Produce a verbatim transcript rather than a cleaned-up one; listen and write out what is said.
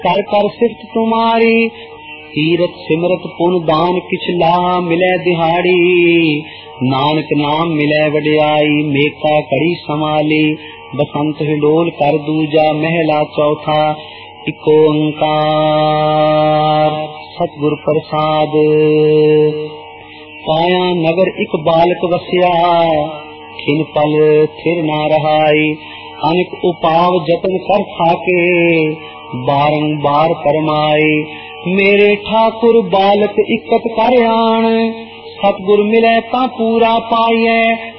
कर कर सिफ्त तुम्हारी, तीरथ सिमरत पुन दान किछ लाह मिले दिहाड़ी। नानक नाम मिले वडियाई, मेका कड़ी समाली। बसंत हिडोल कर दूजा, महला चौथा इको ओंकार। सतगुर प्रसाद। काया नगर इक बालक वसिया, खिन पल थिर ना रहाई। अनेक उपाव जतन कर थाके, बारंबार परमाई। मेरे ठाकुर बालक इकत कर आन, सतगुर मिले ता पूरा पाइए।